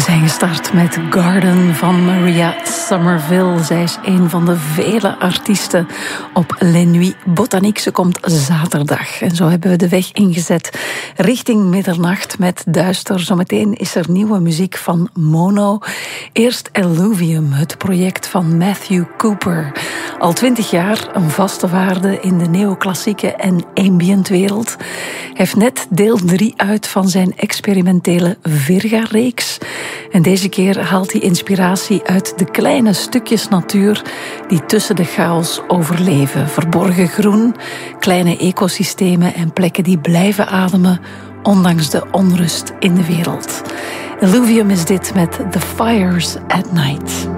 zijn gestart met Garden van Maria Somerville. Zij is een van de vele artiesten op Les Nuits Botaniques. Ze komt zaterdag. En zo hebben we de weg ingezet richting middernacht met Duister. Zometeen is er nieuwe muziek van Mono. Eerst Alluvium, het project van Matthew Cooper. Al 20 jaar een vaste waarde in de neoclassieke en ambient wereld. Hij heeft net deel 3 uit van zijn experimentele Virga-reeks. En deze keer haalt hij inspiratie uit de kleine stukjes natuur die tussen de chaos overleven. Verborgen groen, kleine ecosystemen en plekken die blijven ademen, ondanks de onrust in de wereld. Alluvium is dit met The Fires at Night.